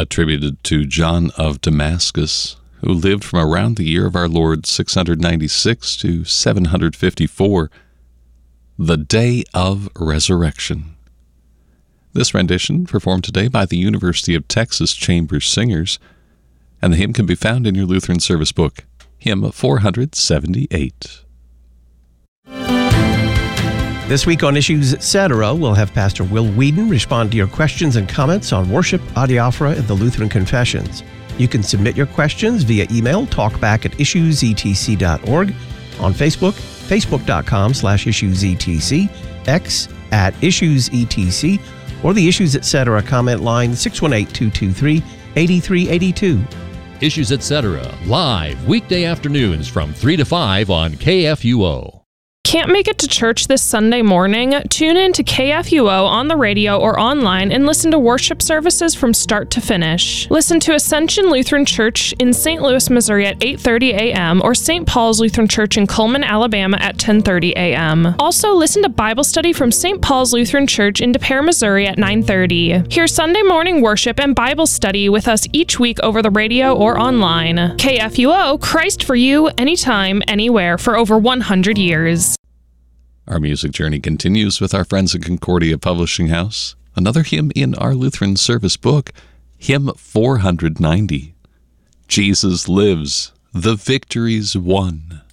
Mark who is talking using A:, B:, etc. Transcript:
A: attributed to John of Damascus, who lived from around the year of our Lord 696 to 754, The Day of Resurrection. This rendition, performed today by the University of Texas Chamber Singers, and the hymn can be found in your Lutheran Service Book, hymn 478.
B: This week on Issues Etc., we'll have Pastor Will Whedon respond to your questions and comments on worship, adiaphora, and the Lutheran Confessions. You can submit your questions via email, talkback@issuesetc.org, on Facebook, facebook.com/issuesetc, X @issuesetc, or the Issues Etc. comment line 618-223-8382.
C: Issues Etc. live weekday afternoons from 3 to 5 on KFUO.
D: Can't make it to church this Sunday morning? Tune in to KFUO on the radio or online and listen to worship services from start to finish. Listen to Ascension Lutheran Church in St. Louis, Missouri at 8:30 a.m. or St. Paul's Lutheran Church in Coleman, Alabama at 10:30 a.m. Also, listen to Bible study from St. Paul's Lutheran Church in De Pere, Missouri at 9:30. Hear Sunday morning worship and Bible study with us each week over the radio or online. KFUO, Christ for you, anytime, anywhere, for over 100 years.
A: Our music journey continues with our friends at Concordia Publishing House. Another hymn in our Lutheran Service Book, hymn 490. Jesus lives, the victory's won.